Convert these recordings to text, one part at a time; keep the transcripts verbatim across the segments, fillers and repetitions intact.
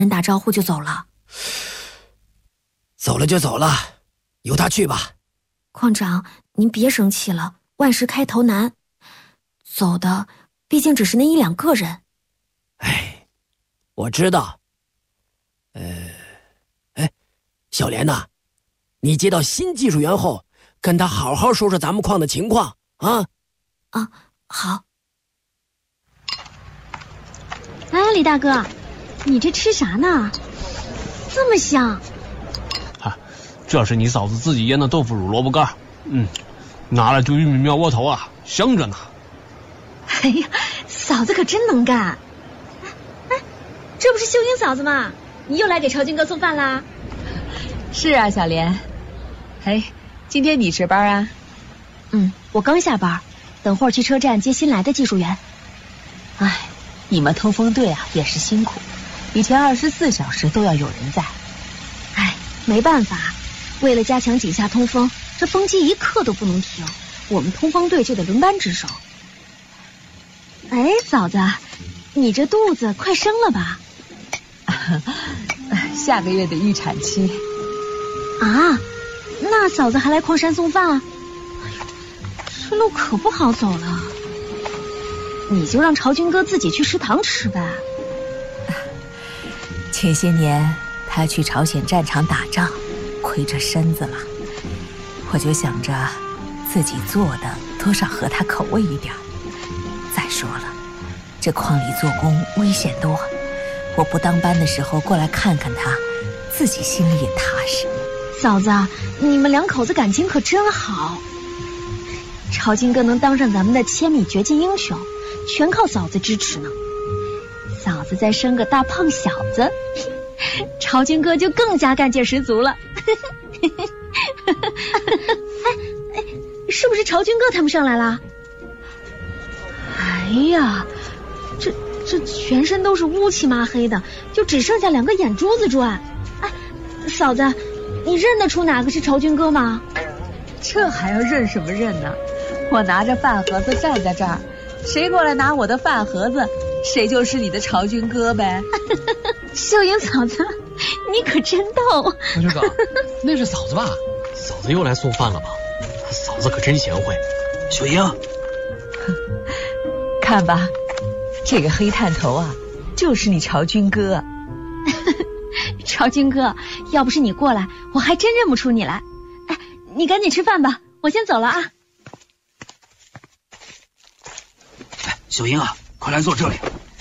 人打招呼就走了。 走了就走了，由他去吧。 矿长，您别生气了，万事开头难，走的毕竟只是那一两个人。 哎，我知道。呃，哎，小莲呐，你接到新技术员后，跟他好好说说咱们矿的情况啊。 啊，好。 哎，李大哥，你这吃啥呢？这么香。 啊，这是你嫂子自己腌的豆腐乳萝卜干，嗯，拿来炖玉米面窝头啊，香着呢。 哎呀，嫂子可真能干。哎，这不是秀英嫂子吗？你又来给朝军哥送饭啦？ 是啊，小莲。哎，今天你值班啊？ 嗯，我刚下班，等会儿去车站接新来的技术员。 哎，你们通风队啊也是辛苦，以前二十四小时都要有人在。 哎，没办法，为了加强井下通风，这风机一刻都不能停，我们通风队就得轮班值守。哎，嫂子，你这肚子快生了吧？ 下个月的预产期。 啊，那嫂子还来矿山送饭啊？哎呦，这路可不好走了。你就让朝军哥自己去食堂吃呗。 前些年他去朝鲜战场打仗，亏着身子了，我就想着自己做的多少合他口味一点。再说了，这矿里做工危险多，我不当班的时候过来看看他，自己心里也踏实。 嫂子，你们两口子感情可真好。朝金哥能当上咱们的千米掘金英雄，全靠嫂子支持呢。嫂子再生个大胖小子，朝金哥就更加干劲十足了。哎哎，是不是朝军哥他们上来了？哎呀，这这全身都是乌漆麻黑的，就只剩下两个眼珠子转。哎，嫂子，你认得出哪个是朝军哥吗？ 这还要认什么认呢？我拿着饭盒子站在这儿，谁过来拿我的饭盒子，谁就是你的朝军哥呗。 秀英嫂子，你可真逗。 王军哥，那是嫂子吧？嫂子又来送饭了吧？嫂子可真贤惠。 秀英， 看吧，这个黑探头啊，就是你朝军哥。 朝军哥，要不是你过来，我还真认不出你来。哎，你赶紧吃饭吧，我先走了啊。 哎，秀英啊，快来坐这里。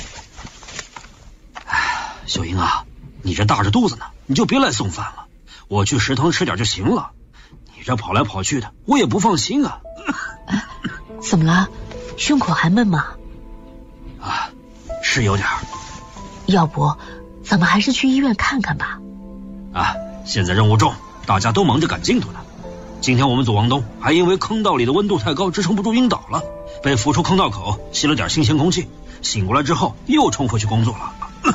哎，秀英啊，你这大着肚子呢，你就别来送饭了，我去食堂吃点就行了。你这跑来跑去的，我也不放心啊。 啊，怎么了？胸口还闷吗？ 啊，是有点儿。 要不咱们还是去医院看看吧。 啊，现在任务重，大家都忙着赶进度呢。今天我们组王东还因为坑道里的温度太高支撑不住晕倒了，被扶出坑道口吸了点新鲜空气，醒过来之后又冲回去工作了。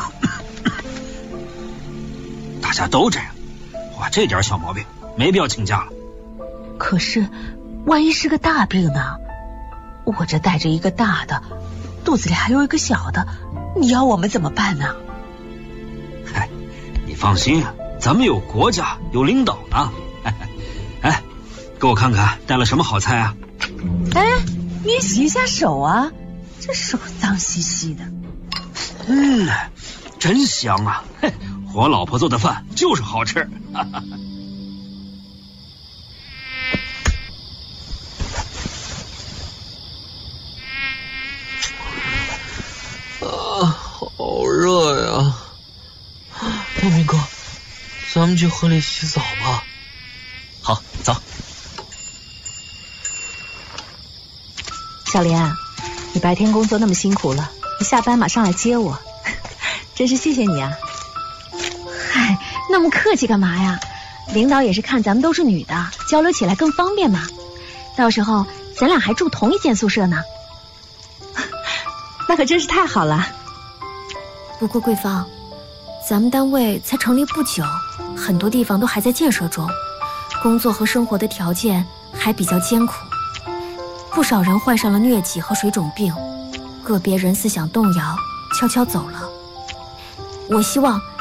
大家都这样，哇，这点小毛病没必要请假了。 可是万一是个大病呢？我这带着一个大的，肚子里还有一个小的，你要我们怎么办呢？ 嗨，你放心，咱们有国家有领导呢。哎，给我看看带了什么好菜啊？ 哎，你洗一下手啊，这手脏兮兮的。 嗯，真香啊！嘿，我老婆做的饭就是好吃。 啊，好热呀！光明哥，咱们去河里洗澡吧。 好，走。 小莲，你白天工作那么辛苦了，你下班马上来接我，真是谢谢你啊。 嗨，那么客气干嘛呀？领导也是看咱们都是女的，交流起来更方便嘛。到时候咱俩还住同一间宿舍呢。 那可真是太好了。 不过桂芳，咱们单位才成立不久，很多地方都还在建设中，工作和生活的条件还比较艰苦，不少人患上了疟疾和水肿病，个别人思想动摇，悄悄走了。我希望